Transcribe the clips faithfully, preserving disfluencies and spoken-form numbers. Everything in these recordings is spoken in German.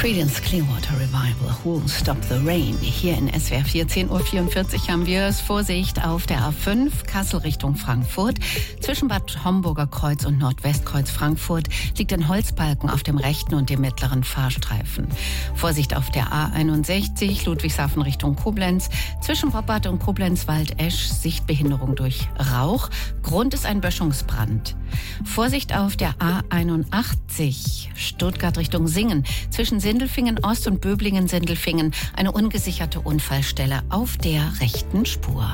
Creedence Clearwater Revival, Who'll Stop the Rain. Hier in S W R vier, zehn Uhr vierundvierzig haben wir es. Vorsicht auf der A fünf, Kassel Richtung Frankfurt. Zwischen Bad Homburger Kreuz und Nordwestkreuz Frankfurt liegt ein Holzbalken auf dem rechten und dem mittleren Fahrstreifen. Vorsicht auf der A einundsechzig, Ludwigshafen Richtung Koblenz. Zwischen Boppard und Koblenz-Waldesch Sichtbehinderung durch Rauch. Grund ist ein Böschungsbrand. Vorsicht auf der A einundachtzig, Stuttgart Richtung Singen. Zwischen Sindelfingen Ost und Böblingen-Sindelfingen eine ungesicherte Unfallstelle auf der rechten Spur.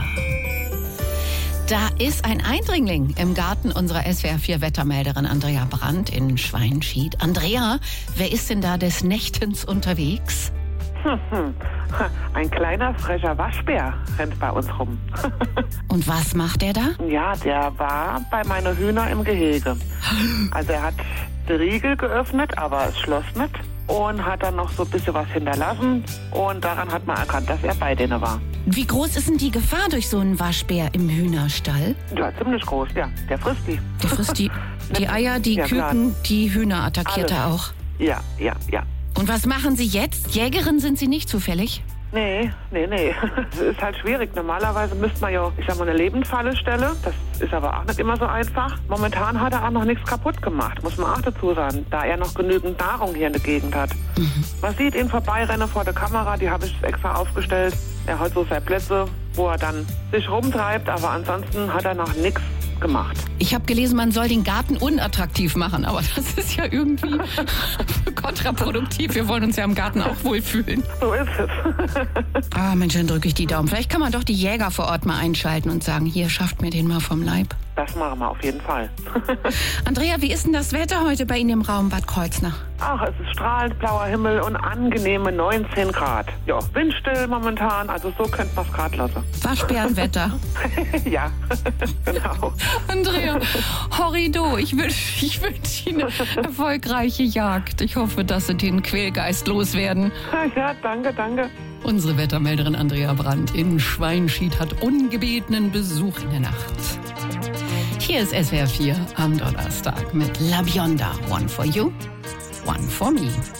Da ist ein Eindringling im Garten unserer S W R vier Wettermelderin Andrea Brandt in Schweinschied. Andrea, wer ist denn da des Nächtens unterwegs? Ein kleiner, frecher Waschbär rennt bei uns rum. Und was macht er da? Ja, der war bei meinen Hühner im Gehege. Also er hat den Riegel geöffnet, aber es schloss nicht. Und hat dann noch so ein bisschen was hinterlassen. Und daran hat man erkannt, dass er bei denen war. Wie groß ist denn die Gefahr durch so einen Waschbär im Hühnerstall? Ja, ziemlich groß, ja. Der frisst die. Der frisst die, die Eier, die Ja, Küken, klar. die Hühner attackiert er auch. Ja, ja, ja. Und was machen Sie jetzt? Jägerin sind Sie nicht zufällig? Nee, nee, nee. Das ist halt schwierig. Normalerweise müsste man ja, ich sag mal, eine Lebendfalle stellen. Das ist aber auch nicht immer so einfach. Momentan hat er auch noch nichts kaputt gemacht, muss man auch dazu sagen, da er noch genügend Nahrung hier in der Gegend hat. Mhm. Man sieht ihn vorbeirennen vor der Kamera, die habe ich extra aufgestellt. Er hat so seine Plätze, wo er dann sich rumtreibt, aber ansonsten hat er noch nichts gemacht. Ich habe gelesen, man soll den Garten unattraktiv machen, aber das ist ja irgendwie kontraproduktiv. Wir wollen uns ja im Garten auch wohlfühlen. So ist es. Ah, Mensch, dann drücke ich die Daumen. Vielleicht kann man doch die Jäger vor Ort mal einschalten und sagen, hier, schafft mir den mal vom Leib. Das machen wir auf jeden Fall. Andrea, wie ist denn das Wetter heute bei Ihnen im Raum Bad Kreuznach? Ach, es ist strahlend blauer Himmel und angenehme neunzehn Grad. Ja, windstill momentan, also so könnte man es gerade lassen. Waschbärenwetter. Ja, genau. Andrea, horrido, ich wünsche ich wünsch Ihnen eine erfolgreiche Jagd. Ich hoffe, dass Sie den Quälgeist loswerden. Ja, danke, danke. Unsere Wettermelderin Andrea Brandt in Schweinschied hat ungebetenen Besuch in der Nacht. Hier ist S W R vier am Donnerstag mit La Bionda. One for you, one for me.